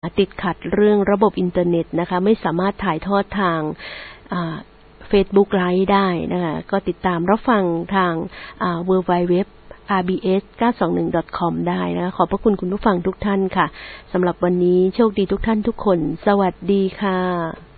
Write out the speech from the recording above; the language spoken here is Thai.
ติดขัดเรื่องระบบอินเทอร์เน็ตนะคะไม่สามารถถ่ายทอดทางFacebook Live ได้นะคะก็ติดตามรับฟังทางwww.rbs921.com ได้นะคะขอบพระคุณคุณผู้ฟังทุกท่านค่ะสำหรับวันนี้โชคดีทุกท่านทุกคนสวัสดีค่ะ